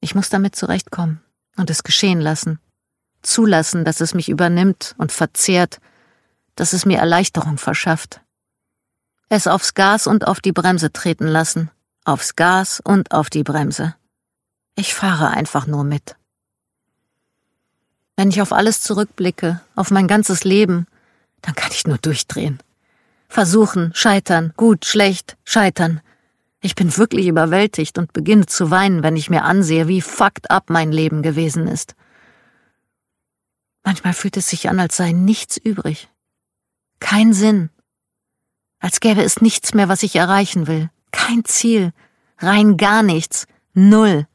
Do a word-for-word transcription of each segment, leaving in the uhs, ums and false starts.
Ich muss damit zurechtkommen und es geschehen lassen. Zulassen, dass es mich übernimmt und verzehrt, dass es mir Erleichterung verschafft. Es aufs Gas und auf die Bremse treten lassen. Aufs Gas und auf die Bremse. Ich fahre einfach nur mit. Wenn ich auf alles zurückblicke, auf mein ganzes Leben, dann kann ich nur durchdrehen. Versuchen, scheitern, gut, schlecht, scheitern. Ich bin wirklich überwältigt und beginne zu weinen, wenn ich mir ansehe, wie fucked up mein Leben gewesen ist. Manchmal fühlt es sich an, als sei nichts übrig. Kein Sinn. Als gäbe es nichts mehr, was ich erreichen will. Kein Ziel. Rein gar nichts. Null.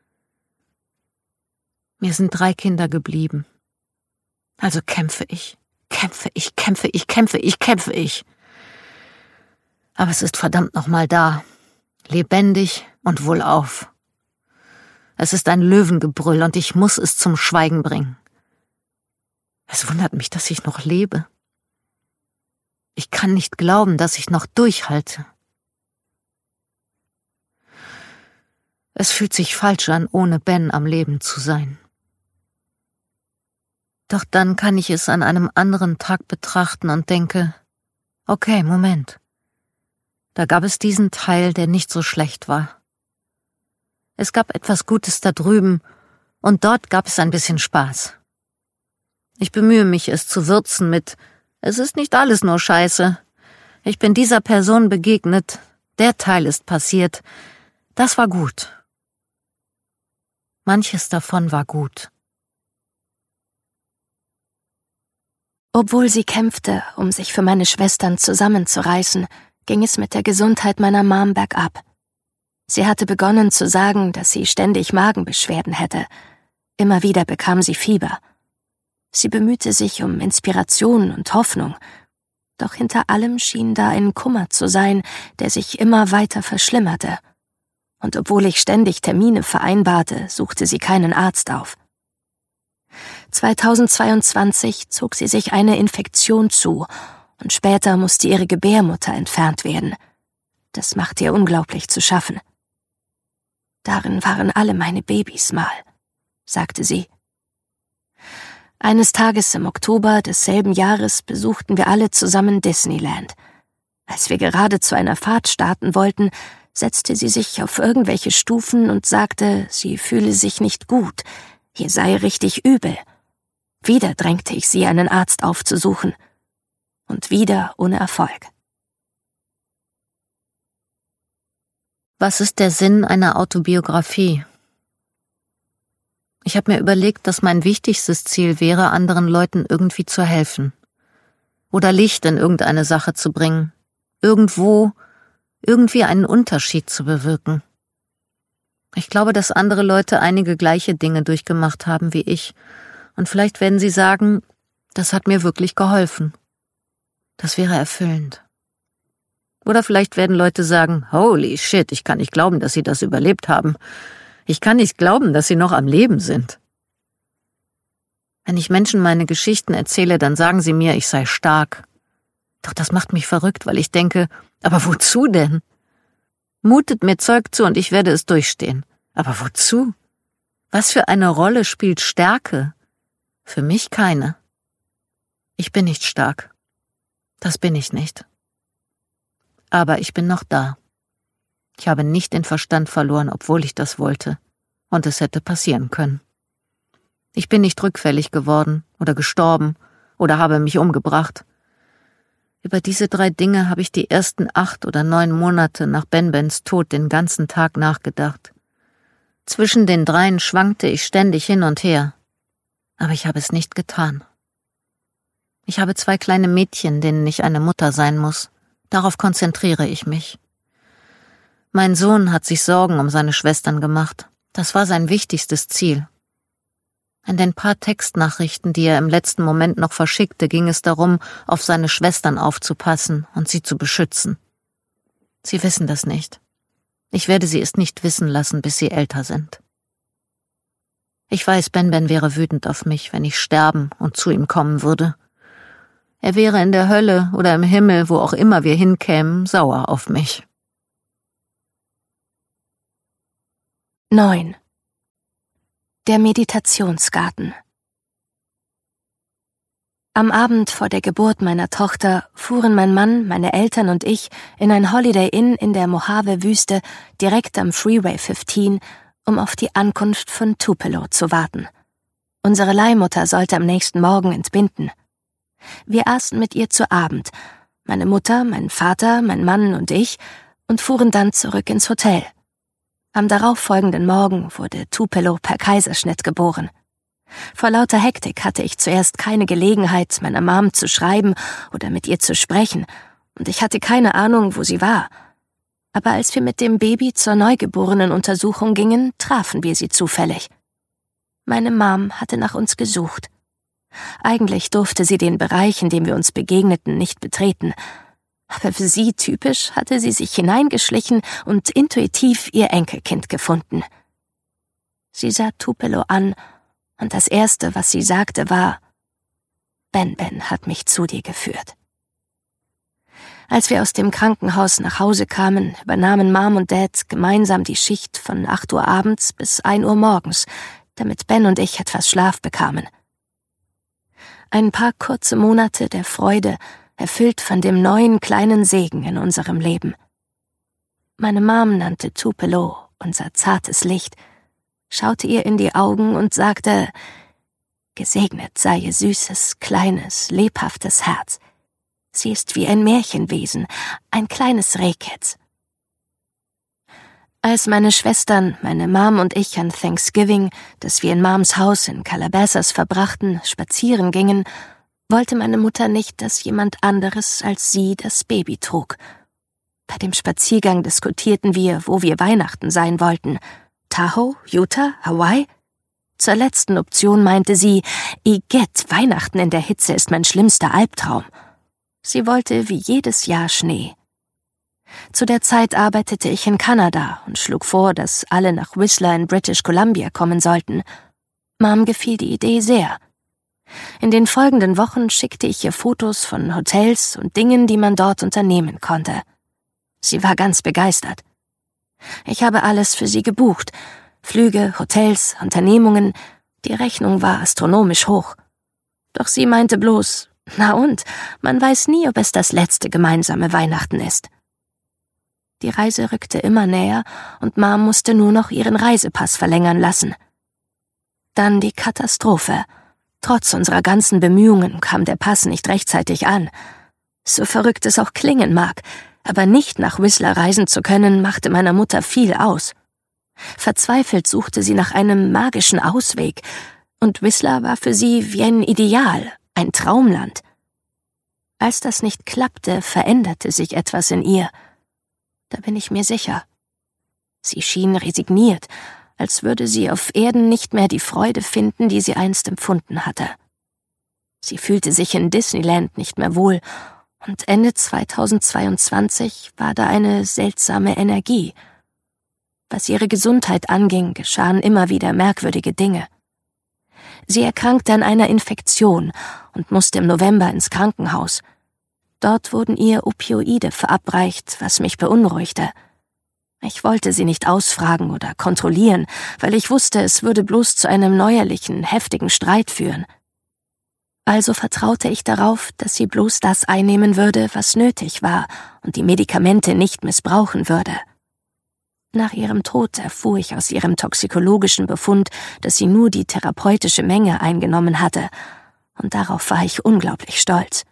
Mir sind drei Kinder geblieben. Also kämpfe ich. Kämpfe ich, kämpfe ich, kämpfe ich, kämpfe ich. Aber es ist verdammt nochmal da. Lebendig und wohlauf. Es ist ein Löwengebrüll und ich muss es zum Schweigen bringen. Es wundert mich, dass ich noch lebe. Ich kann nicht glauben, dass ich noch durchhalte. Es fühlt sich falsch an, ohne Ben am Leben zu sein. Doch dann kann ich es an einem anderen Tag betrachten und denke, okay, Moment. Da gab es diesen Teil, der nicht so schlecht war. Es gab etwas Gutes da drüben und dort gab es ein bisschen Spaß. Ich bemühe mich, es zu würzen mit, es ist nicht alles nur Scheiße. Ich bin dieser Person begegnet, der Teil ist passiert. Das war gut. Manches davon war gut. Obwohl sie kämpfte, um sich für meine Schwestern zusammenzureißen, ging es mit der Gesundheit meiner Mom bergab. Sie hatte begonnen zu sagen, dass sie ständig Magenbeschwerden hätte. Immer wieder bekam sie Fieber. Sie bemühte sich um Inspiration und Hoffnung. Doch hinter allem schien da ein Kummer zu sein, der sich immer weiter verschlimmerte. Und obwohl ich ständig Termine vereinbarte, suchte sie keinen Arzt auf. zweitausendzweiundzwanzig zog sie sich eine Infektion zu und später musste ihre Gebärmutter entfernt werden. Das machte ihr unglaublich zu schaffen. Darin waren alle meine Babys mal, sagte sie. Eines Tages im Oktober desselben Jahres besuchten wir alle zusammen Disneyland. Als wir gerade zu einer Fahrt starten wollten, setzte sie sich auf irgendwelche Stufen und sagte, sie fühle sich nicht gut, hier sei richtig übel. Wieder drängte ich sie, einen Arzt aufzusuchen. Und wieder ohne Erfolg. Was ist der Sinn einer Autobiografie? Ich habe mir überlegt, dass mein wichtigstes Ziel wäre, anderen Leuten irgendwie zu helfen. Oder Licht in irgendeine Sache zu bringen. Irgendwo, irgendwie einen Unterschied zu bewirken. Ich glaube, dass andere Leute einige gleiche Dinge durchgemacht haben wie ich. Und vielleicht werden sie sagen, das hat mir wirklich geholfen. Das wäre erfüllend. Oder vielleicht werden Leute sagen, holy shit, ich kann nicht glauben, dass sie das überlebt haben. Ich kann nicht glauben, dass sie noch am Leben sind. Wenn ich Menschen meine Geschichten erzähle, dann sagen sie mir, ich sei stark. Doch das macht mich verrückt, weil ich denke, aber wozu denn? Mutet mir Zeug zu und ich werde es durchstehen. Aber wozu? Was für eine Rolle spielt Stärke? Für mich keine. Ich bin nicht stark. Das bin ich nicht. Aber ich bin noch da. Ich habe nicht den Verstand verloren, obwohl ich das wollte. Und es hätte passieren können. Ich bin nicht rückfällig geworden oder gestorben oder habe mich umgebracht. Über diese drei Dinge habe ich die ersten acht oder neun Monate nach Ben Bens Tod den ganzen Tag nachgedacht. Zwischen den dreien schwankte ich ständig hin und her. Aber ich habe es nicht getan. Ich habe zwei kleine Mädchen, denen ich eine Mutter sein muss. Darauf konzentriere ich mich. Mein Sohn hat sich Sorgen um seine Schwestern gemacht. Das war sein wichtigstes Ziel. In den paar Textnachrichten, die er im letzten Moment noch verschickte, ging es darum, auf seine Schwestern aufzupassen und sie zu beschützen. Sie wissen das nicht. Ich werde sie es nicht wissen lassen, bis sie älter sind. Ich weiß, Ben Ben wäre wütend auf mich, wenn ich sterben und zu ihm kommen würde. Er wäre in der Hölle oder im Himmel, wo auch immer wir hinkämen, sauer auf mich. neun. Der Meditationsgarten. Am Abend vor der Geburt meiner Tochter fuhren mein Mann, meine Eltern und ich in ein Holiday Inn in der Mojave-Wüste direkt am Freeway fünfzehn, um auf die Ankunft von Tupelo zu warten. Unsere Leihmutter sollte am nächsten Morgen entbinden. Wir aßen mit ihr zu Abend, meine Mutter, mein Vater, mein Mann und ich, und fuhren dann zurück ins Hotel. Am darauffolgenden Morgen wurde Tupelo per Kaiserschnitt geboren. Vor lauter Hektik hatte ich zuerst keine Gelegenheit, meiner Mom zu schreiben oder mit ihr zu sprechen, und ich hatte keine Ahnung, wo sie war. Aber als wir mit dem Baby zur Neugeborenen-Untersuchung gingen, trafen wir sie zufällig. Meine Mom hatte nach uns gesucht. Eigentlich durfte sie den Bereich, in dem wir uns begegneten, nicht betreten. Aber für sie typisch hatte sie sich hineingeschlichen und intuitiv ihr Enkelkind gefunden. Sie sah Tupelo an, und das Erste, was sie sagte, war: Ben Ben hat mich zu dir geführt. Als wir aus dem Krankenhaus nach Hause kamen, übernahmen Mom und Dad gemeinsam die Schicht von acht Uhr abends bis ein Uhr morgens, damit Ben und ich etwas Schlaf bekamen. Ein paar kurze Monate der Freude, erfüllt von dem neuen kleinen Segen in unserem Leben. Meine Mom nannte Tupelo unser zartes Licht, schaute ihr in die Augen und sagte: Gesegnet sei ihr süßes, kleines, lebhaftes Herz. Sie ist wie ein Märchenwesen, ein kleines Rehkitz. Als meine Schwestern, meine Mom und ich an Thanksgiving, das wir in Moms Haus in Calabasas verbrachten, spazieren gingen, wollte meine Mutter nicht, dass jemand anderes als sie das Baby trug. Bei dem Spaziergang diskutierten wir, wo wir Weihnachten sein wollten. Tahoe, Utah, Hawaii? Zur letzten Option meinte sie: Igitt, Weihnachten in der Hitze ist mein schlimmster Albtraum. Sie wollte wie jedes Jahr Schnee. Zu der Zeit arbeitete ich in Kanada und schlug vor, dass alle nach Whistler in British Columbia kommen sollten. Mom gefiel die Idee sehr. In den folgenden Wochen schickte ich ihr Fotos von Hotels und Dingen, die man dort unternehmen konnte. Sie war ganz begeistert. Ich habe alles für sie gebucht. Flüge, Hotels, Unternehmungen. Die Rechnung war astronomisch hoch. Doch sie meinte bloß: Na und, man weiß nie, ob es das letzte gemeinsame Weihnachten ist. Die Reise rückte immer näher und Mom musste nur noch ihren Reisepass verlängern lassen. Dann die Katastrophe. Trotz unserer ganzen Bemühungen kam der Pass nicht rechtzeitig an. So verrückt es auch klingen mag, aber nicht nach Whistler reisen zu können, machte meiner Mutter viel aus. Verzweifelt suchte sie nach einem magischen Ausweg, und Whistler war für sie wie ein Ideal, ein Traumland. Als das nicht klappte, veränderte sich etwas in ihr. Da bin ich mir sicher. Sie schien resigniert, als würde sie auf Erden nicht mehr die Freude finden, die sie einst empfunden hatte. Sie fühlte sich in Disneyland nicht mehr wohl, und Ende zweitausendzweiundzwanzig war da eine seltsame Energie. Was ihre Gesundheit anging, geschahen immer wieder merkwürdige Dinge. Sie erkrankte an einer Infektion und musste im November ins Krankenhaus. Dort wurden ihr Opioide verabreicht, was mich beunruhigte. Ich wollte sie nicht ausfragen oder kontrollieren, weil ich wusste, es würde bloß zu einem neuerlichen, heftigen Streit führen. Also vertraute ich darauf, dass sie bloß das einnehmen würde, was nötig war, und die Medikamente nicht missbrauchen würde. Nach ihrem Tod erfuhr ich aus ihrem toxikologischen Befund, dass sie nur die therapeutische Menge eingenommen hatte, und darauf war ich unglaublich stolz.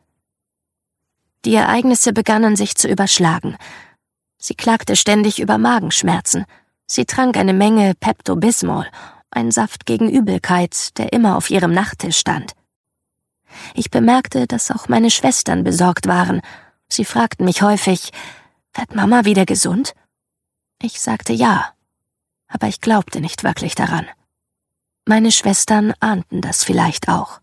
Die Ereignisse begannen sich zu überschlagen. Sie klagte ständig über Magenschmerzen. Sie trank eine Menge Pepto-Bismol, ein Saft gegen Übelkeit, der immer auf ihrem Nachttisch stand. Ich bemerkte, dass auch meine Schwestern besorgt waren. Sie fragten mich häufig: Wird Mama wieder gesund? Ich sagte ja, aber ich glaubte nicht wirklich daran. Meine Schwestern ahnten das vielleicht auch.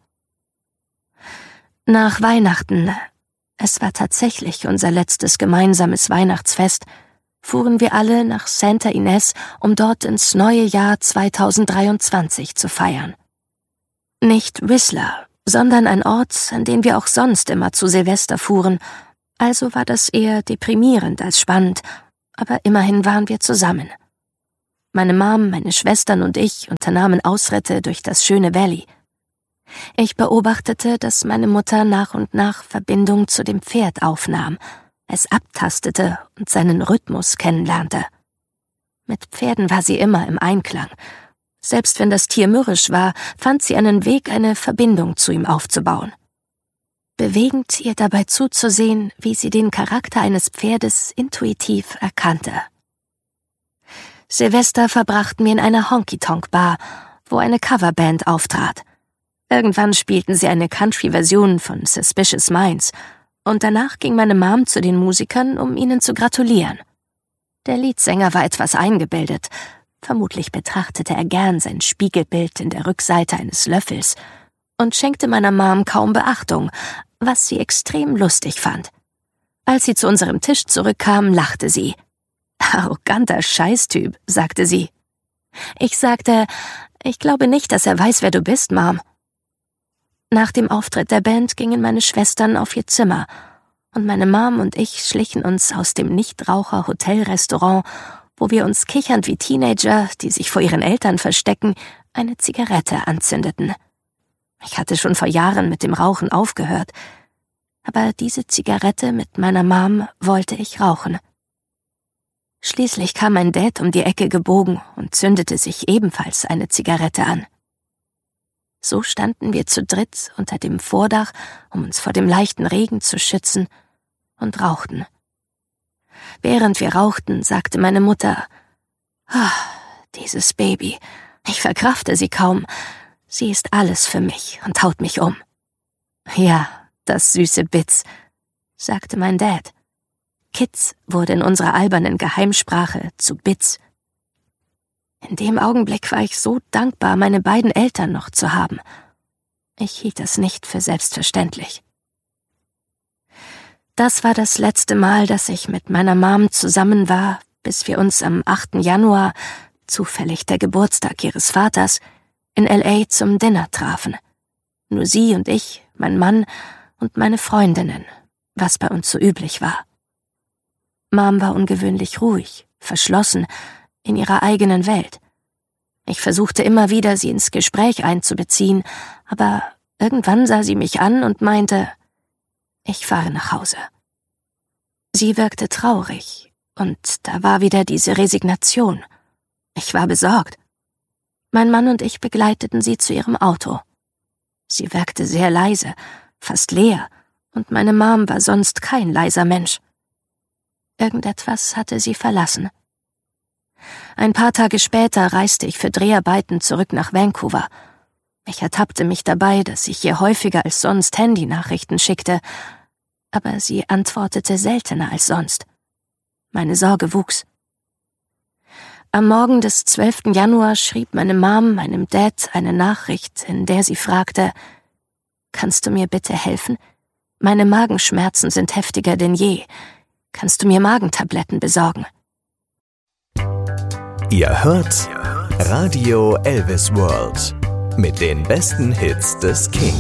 Nach Weihnachten, es war tatsächlich unser letztes gemeinsames Weihnachtsfest, fuhren wir alle nach Santa Ynez, um dort ins neue Jahr zweitausenddreiundzwanzig zu feiern. Nicht Whistler, sondern ein Ort, an den wir auch sonst immer zu Silvester fuhren, also war das eher deprimierend als spannend, aber immerhin waren wir zusammen. Meine Mom, meine Schwestern und ich unternahmen Ausritte durch das schöne Valley. Ich beobachtete, dass meine Mutter nach und nach Verbindung zu dem Pferd aufnahm, es abtastete und seinen Rhythmus kennenlernte. Mit Pferden war sie immer im Einklang. Selbst wenn das Tier mürrisch war, fand sie einen Weg, eine Verbindung zu ihm aufzubauen. Bewegend, ihr dabei zuzusehen, wie sie den Charakter eines Pferdes intuitiv erkannte. Silvester verbrachten wir in einer Honky-Tonk-Bar, wo eine Coverband auftrat. Irgendwann spielten sie eine Country-Version von Suspicious Minds und danach ging meine Mom zu den Musikern, um ihnen zu gratulieren. Der Leadsänger war etwas eingebildet. Vermutlich betrachtete er gern sein Spiegelbild in der Rückseite eines Löffels und schenkte meiner Mom kaum Beachtung, was sie extrem lustig fand. Als sie zu unserem Tisch zurückkam, lachte sie. »Arroganter Scheißtyp«, sagte sie. Ich sagte, »Ich glaube nicht, dass er weiß, wer du bist, Mom.« Nach dem Auftritt der Band gingen meine Schwestern auf ihr Zimmer und meine Mom und ich schlichen uns aus dem Nichtraucher-Hotelrestaurant, wo wir uns kichernd wie Teenager, die sich vor ihren Eltern verstecken, eine Zigarette anzündeten. Ich hatte schon vor Jahren mit dem Rauchen aufgehört, aber diese Zigarette mit meiner Mom wollte ich rauchen. Schließlich kam mein Dad um die Ecke gebogen und zündete sich ebenfalls eine Zigarette an. So standen wir zu dritt unter dem Vordach, um uns vor dem leichten Regen zu schützen, und rauchten. Während wir rauchten, sagte meine Mutter, »Ah, dieses Baby, ich verkrafte sie kaum. Sie ist alles für mich und haut mich um.« »Ja, das süße Bitz«, sagte mein Dad. Kitz wurde in unserer albernen Geheimsprache zu Bitz. In dem Augenblick war ich so dankbar, meine beiden Eltern noch zu haben. Ich hielt es nicht für selbstverständlich. Das war das letzte Mal, dass ich mit meiner Mom zusammen war, bis wir uns am achten Januar, zufällig der Geburtstag ihres Vaters, in L A zum Dinner trafen. Nur sie und ich, mein Mann und meine Freundinnen, was bei uns so üblich war. Mom war ungewöhnlich ruhig, verschlossen, in ihrer eigenen Welt. Ich versuchte immer wieder, sie ins Gespräch einzubeziehen, aber irgendwann sah sie mich an und meinte, ich fahre nach Hause. Sie wirkte traurig, und da war wieder diese Resignation. Ich war besorgt. Mein Mann und ich begleiteten sie zu ihrem Auto. Sie wirkte sehr leise, fast leer, und meine Mom war sonst kein leiser Mensch. Irgendetwas hatte sie verlassen. Ein paar Tage später reiste ich für Dreharbeiten zurück nach Vancouver. Ich ertappte mich dabei, dass ich ihr häufiger als sonst Handynachrichten schickte, aber sie antwortete seltener als sonst. Meine Sorge wuchs. Am Morgen des zwölften Januar schrieb meine Mom meinem Dad eine Nachricht, in der sie fragte, »Kannst du mir bitte helfen? Meine Magenschmerzen sind heftiger denn je. Kannst du mir Magentabletten besorgen?« Ihr hört Radio Elvis World mit den besten Hits des King.